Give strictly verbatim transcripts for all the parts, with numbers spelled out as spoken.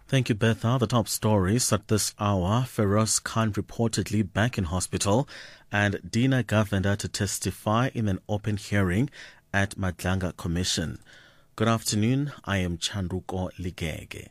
Thank you, Betha. The top stories at this hour: Feroz Khan reportedly back in hospital, and Dina Govender to testify in an open hearing at Madlanga Commission. Good afternoon. I am Chanduko Ligege.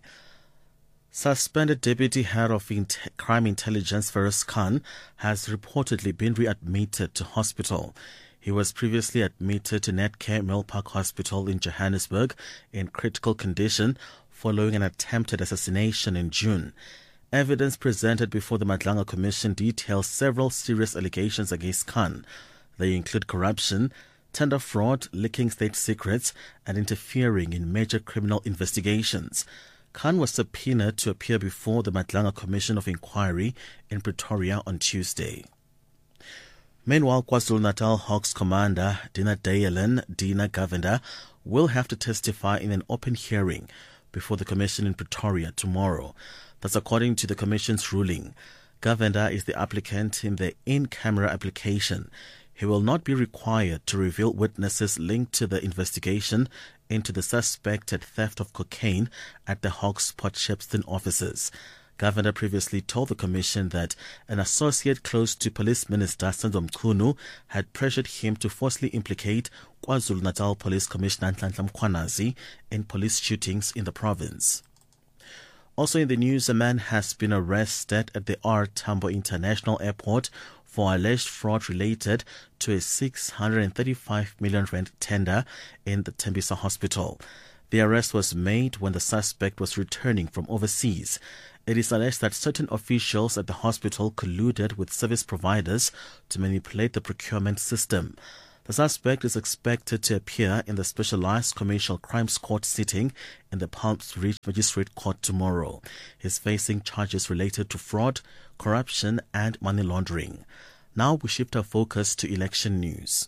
Suspended Deputy Head of Int- Crime Intelligence Feroz Khan has reportedly been readmitted to hospital. He was previously admitted to Netcare Millpark Hospital in Johannesburg in critical condition following an attempted assassination in June. Evidence presented before the Madlanga Commission details several serious allegations against Khan. They include corruption, tender fraud, leaking state secrets, and interfering in major criminal investigations. Khan was subpoenaed to appear before the Madlanga Commission of Inquiry in Pretoria on Tuesday. Meanwhile, KwaZulu-Natal Hawks commander Dina Dayalen, Dina Govender, will have to testify in an open hearing before the Commission in Pretoria tomorrow. That's according to the Commission's ruling. Govender is the applicant in the in-camera application. He will not be required to reveal witnesses linked to the investigation into the suspected theft of cocaine at the Hawks Port Shepstone offices. Govender previously told the Commission that an associate close to Police Minister Sandom Kunu had pressured him to falsely implicate KwaZulu-Natal Police Commissioner Nhlanhla Mkhwanazi in police shootings in the province. Also in the news, a man has been arrested at the R. Tambo International Airport for alleged fraud related to a six hundred thirty-five million rand tender in the Tembisa Hospital. The arrest was made when the suspect was returning from overseas. It is alleged that certain officials at the hospital colluded with service providers to manipulate the procurement system. The suspect is expected to appear in the Specialized Commercial Crimes Court sitting in the Palms Ridge Magistrate Court tomorrow. He is facing charges related to fraud, corruption, and money laundering. Now we shift our focus to election news.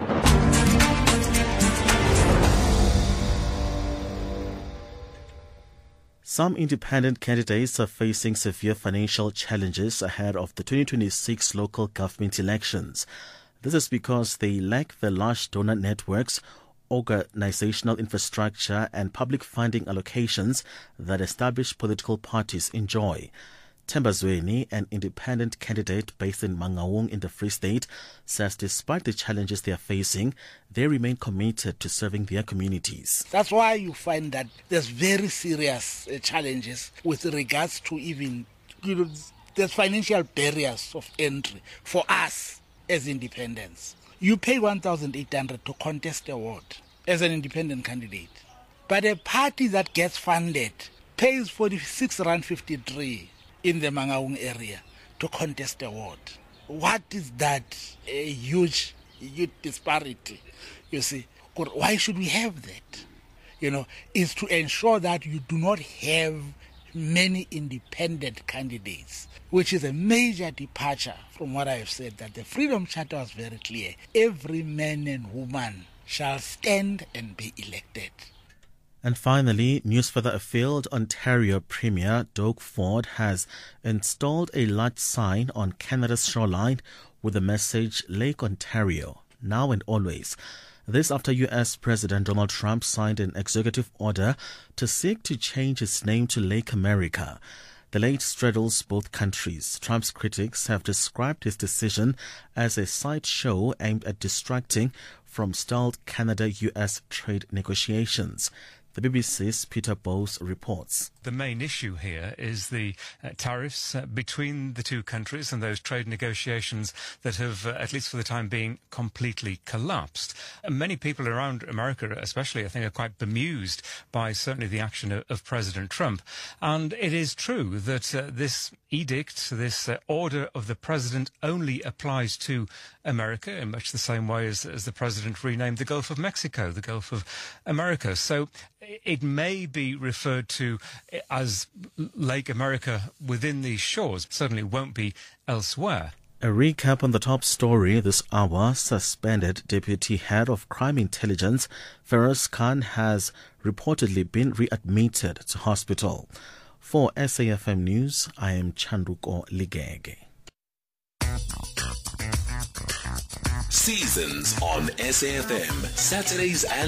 Some independent candidates are facing severe financial challenges ahead of the twenty twenty-six local government elections. This is because they lack the large donor networks, organizational infrastructure, and public funding allocations that established political parties enjoy. Themba Zweni, an independent candidate based in Mangaung in the Free State, says despite the challenges they are facing, they remain committed to serving their communities. That's why you find that there's very serious uh, challenges with regards to even, you know, there's financial barriers of entry for us as independents. You pay one thousand eight hundred to contest a ward as an independent candidate. But a party that gets funded pays forty-six rand fifty-three in the Mangaung area to contest a ward. What is that? A huge, huge disparity, you see. Why should we have that? You know, is to ensure that you do not have many independent candidates, which is a major departure from what I have said, that the Freedom Charter was very clear. Every man and woman shall stand and be elected. And finally, news further afield, Ontario Premier Doug Ford has installed a large sign on Canada's shoreline with the message Lake Ontario, now and always. This after U S President Donald Trump signed an executive order to seek to change its name to Lake America. The lake straddles both countries. Trump's critics have described his decision as a sideshow aimed at distracting from stalled Canada-U S trade negotiations. The B B C's Peter Bowes reports. The main issue here is the uh, tariffs uh, between the two countries and those trade negotiations that have, uh, at least for the time being, completely collapsed. And many people around America, especially, I think, are quite bemused by certainly the action of, of President Trump. And it is true that uh, this edict, this uh, order of the president only applies to America in much the same way as, as the president renamed the Gulf of Mexico, the Gulf of America. So it may be referred to as Lake America within these shores, certainly won't be elsewhere. A recap on the top story this hour. Suspended Deputy Head of Crime Intelligence Feroz Khan has reportedly been readmitted to hospital. For S A F M News, I am Chanduko Ligege. Seasons on S A F M, Saturdays and